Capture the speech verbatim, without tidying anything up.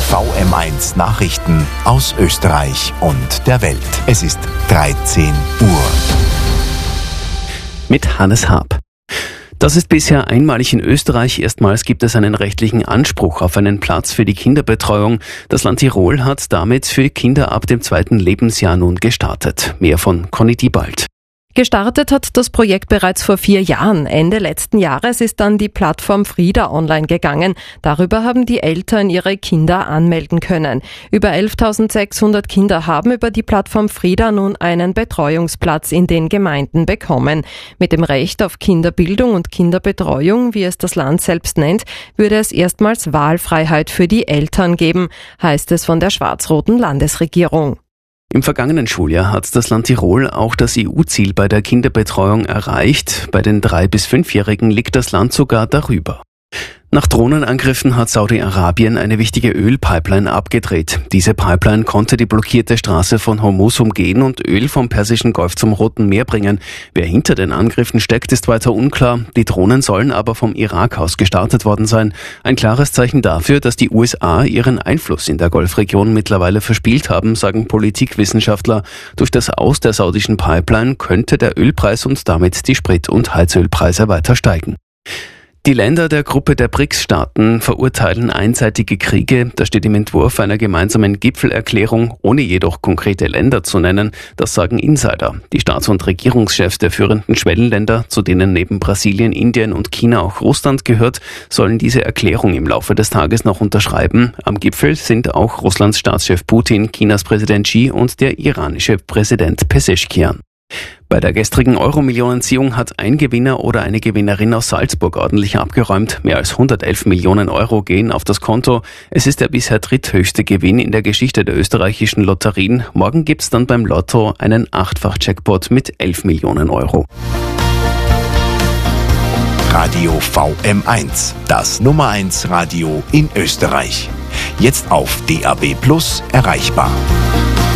V M eins Nachrichten aus Österreich und der Welt. Es ist dreizehn Uhr. Mit Hannes Haab. Das ist bisher einmalig in Österreich. Erstmals gibt es einen rechtlichen Anspruch auf einen Platz für die Kinderbetreuung. Das Land Tirol hat damit für Kinder ab dem zweiten Lebensjahr nun gestartet. Mehr von Conny Diebald. Gestartet hat das Projekt bereits vor vier Jahren. Ende letzten Jahres ist dann die Plattform Frida online gegangen. Darüber haben die Eltern ihre Kinder anmelden können. Über elftausendsechshundert Kinder haben über die Plattform Frida nun einen Betreuungsplatz in den Gemeinden bekommen. Mit dem Recht auf Kinderbildung und Kinderbetreuung, wie es das Land selbst nennt, würde es erstmals Wahlfreiheit für die Eltern geben, heißt es von der schwarz-roten Landesregierung. Im vergangenen Schuljahr hat das Land Tirol auch das E U-Ziel bei der Kinderbetreuung erreicht. Bei den drei- bis fünfjährigen liegt das Land sogar darüber. Nach Drohnenangriffen hat Saudi-Arabien eine wichtige Ölpipeline abgedreht. Diese Pipeline konnte die blockierte Straße von Hormuz umgehen und Öl vom Persischen Golf zum Roten Meer bringen. Wer hinter den Angriffen steckt, ist weiter unklar. Die Drohnen sollen aber vom Irak aus gestartet worden sein. Ein klares Zeichen dafür, dass die U S A ihren Einfluss in der Golfregion mittlerweile verspielt haben, sagen Politikwissenschaftler. Durch das Aus der saudischen Pipeline könnte der Ölpreis und damit die Sprit- und Heizölpreise weiter steigen. Die Länder der Gruppe der B R I C S-Staaten verurteilen einseitige Kriege. Das steht im Entwurf einer gemeinsamen Gipfelerklärung, ohne jedoch konkrete Länder zu nennen. Das sagen Insider. Die Staats- und Regierungschefs der führenden Schwellenländer, zu denen neben Brasilien, Indien und China auch Russland gehört, sollen diese Erklärung im Laufe des Tages noch unterschreiben. Am Gipfel sind auch Russlands Staatschef Putin, Chinas Präsident Xi und der iranische Präsident Pezeshkian. Bei der gestrigen Euro-Millionenziehung hat ein Gewinner oder eine Gewinnerin aus Salzburg ordentlich abgeräumt. Mehr als hundertelf Millionen Euro gehen auf das Konto. Es ist der bisher dritthöchste Gewinn in der Geschichte der österreichischen Lotterien. Morgen gibt's dann beim Lotto einen Achtfach-Jackpot mit elf Millionen Euro. Radio V M eins, das Nummer eins Radio in Österreich. Jetzt auf D A B Plus erreichbar.